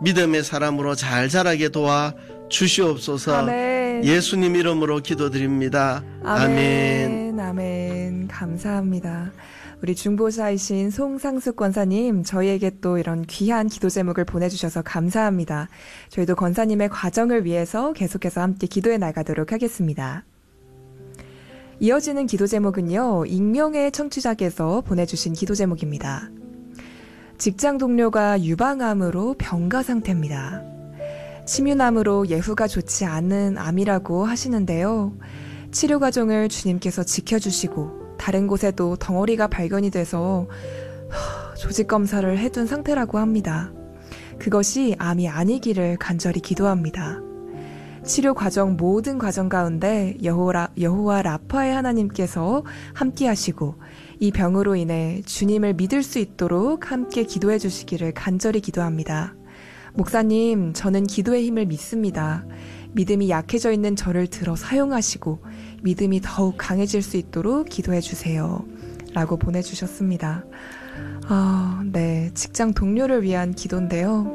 믿음의 사람으로 잘 자라게 도와 주시옵소서. 아멘. 예수님 이름으로 기도드립니다. 아멘. 아멘. 감사합니다. 우리 중보자이신 송상숙 권사님, 저희에게 또 이런 귀한 기도 제목을 보내주셔서 감사합니다. 저희도 권사님의 과정을 위해서 계속해서 함께 기도해 나가도록 하겠습니다. 이어지는 기도 제목은요, 익명의 청취자께서 보내주신 기도 제목입니다. 직장 동료가 유방암으로 병가 상태입니다. 침유암으로 예후가 좋지 않은 암이라고 하시는데요. 치료 과정을 주님께서 지켜주시고 다른 곳에도 덩어리가 발견이 돼서 조직 검사를 해둔 상태라고 합니다. 그것이 암이 아니기를 간절히 기도합니다. 치료 과정 모든 과정 가운데 여호와 라파의 하나님께서 함께 하시고 이 병으로 인해 주님을 믿을 수 있도록 함께 기도해 주시기를 간절히 기도합니다. 목사님, 저는 기도의 힘을 믿습니다. 믿음이 약해져 있는 저를 들어 사용하시고 믿음이 더욱 강해질 수 있도록 기도해 주세요. 라고 보내주셨습니다. 네, 직장 동료를 위한 기도인데요.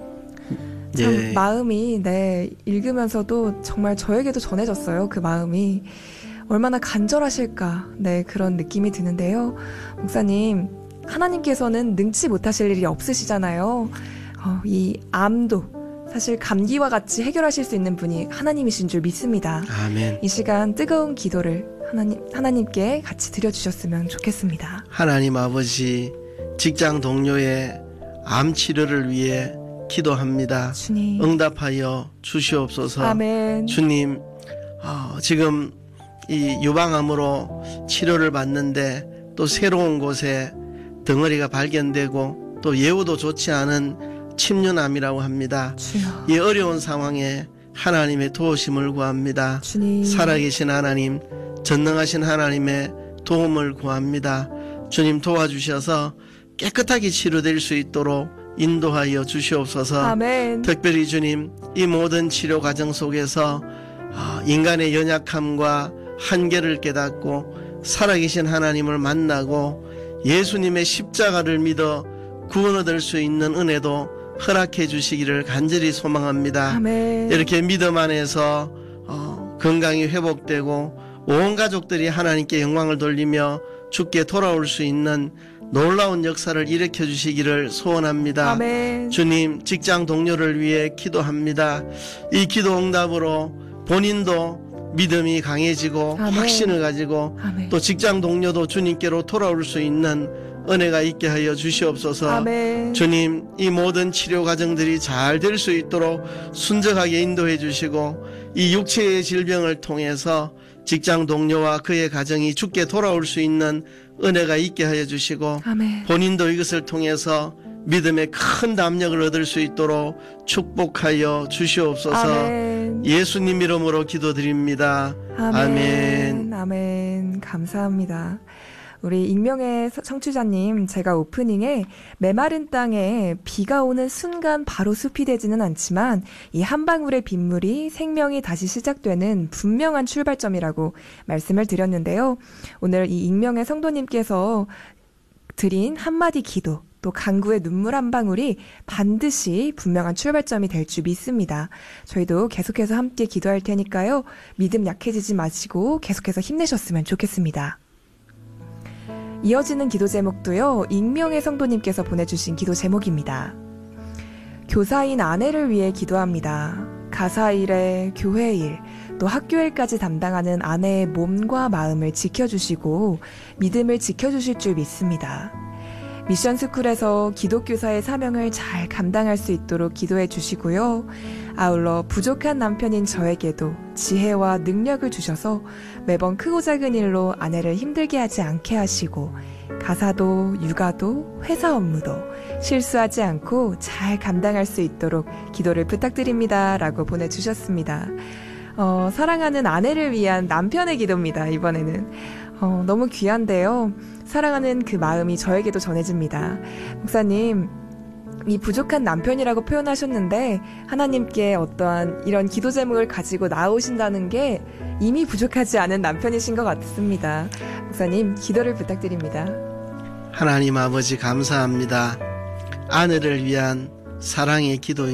참 예. 마음이 읽으면서도 정말 저에게도 전해졌어요. 그 마음이 얼마나 간절하실까, 그런 느낌이 드는데요. 목사님, 하나님께서는 능치 못하실 일이 없으시잖아요. 이 암도 사실 감기와 같이 해결하실 수 있는 분이 하나님이신 줄 믿습니다. 아멘. 이 시간 뜨거운 기도를 하나님께 같이 드려주셨으면 좋겠습니다. 하나님 아버지, 직장 동료의 암 치료를 위해 기도합니다. 주님, 응답하여 주시옵소서. 아멘. 주님, 지금 이 유방암으로 치료를 받는데 또 새로운 곳에 덩어리가 발견되고 또 예후도 좋지 않은 침륜암이라고 합니다. 주여. 이 어려운 상황에 하나님의 도우심을 구합니다. 주님. 살아계신 하나님, 전능하신 하나님의 도움을 구합니다. 주님 도와주셔서 깨끗하게 치료될 수 있도록 인도하여 주시옵소서. 아멘. 특별히 주님, 이 모든 치료 과정 속에서 인간의 연약함과 한계를 깨닫고 살아계신 하나님을 만나고 예수님의 십자가를 믿어 구원 얻을 수 있는 은혜도 허락해 주시기를 간절히 소망합니다. 아멘. 이렇게 믿음 안에서 건강이 회복되고 온 가족들이 하나님께 영광을 돌리며 주께 돌아올 수 있는 놀라운 역사를 일으켜 주시기를 소원합니다. 아멘. 주님, 직장 동료를 위해 기도합니다. 이 기도 응답으로 본인도 믿음이 강해지고 아멘. 확신을 가지고 아멘. 또 직장 동료도 주님께로 돌아올 수 있는 은혜가 있게 하여 주시옵소서. 아멘. 주님, 이 모든 치료 과정들이 잘 될 수 있도록 순적하게 인도해 주시고 이 육체의 질병을 통해서 직장 동료와 그의 가정이 주께 돌아올 수 있는 은혜가 있게 하여 주시고 아멘. 본인도 이것을 통해서 믿음의 큰 담력을 얻을 수 있도록 축복하여 주시옵소서. 아멘. 예수님 이름으로 기도드립니다. 아멘. 아멘. 감사합니다. 우리 익명의 청취자님, 제가 오프닝에 메마른 땅에 비가 오는 순간 바로 숲이 되지는 않지만 이 한 방울의 빗물이 생명이 다시 시작되는 분명한 출발점이라고 말씀을 드렸는데요. 오늘 이 익명의 성도님께서 드린 한마디 기도, 또 간구의 눈물 한 방울이 반드시 분명한 출발점이 될 줄 믿습니다. 저희도 계속해서 함께 기도할 테니까요. 믿음 약해지지 마시고 계속해서 힘내셨으면 좋겠습니다. 이어지는 기도 제목도요, 익명의 성도님께서 보내주신 기도 제목입니다. 교사인 아내를 위해 기도합니다. 가사일에 교회일, 또 학교일까지 담당하는 아내의 몸과 마음을 지켜주시고 믿음을 지켜주실 줄 믿습니다. 미션스쿨에서 기독교사의 사명을 잘 감당할 수 있도록 기도해 주시고요. 아울러 부족한 남편인 저에게도 지혜와 능력을 주셔서 매번 크고 작은 일로 아내를 힘들게 하지 않게 하시고 가사도 육아도 회사 업무도 실수하지 않고 잘 감당할 수 있도록 기도를 부탁드립니다. 라고 보내주셨습니다. 사랑하는 아내를 위한 남편의 기도입니다. 이번에는. 너무 귀한데요. 사랑하는 그 마음이 저에게도 전해집니다. 목사님, 이 부족한 남편이라고 표현하셨는데 하나님께 어떠한 이런 기도 제목을 가지고 나오신다는 게 이미 부족하지 않은 남편이신 것 같습니다. 목사님, 기도를 부탁드립니다. 하나님 아버지 감사합니다. 아내를 위한 사랑의 기도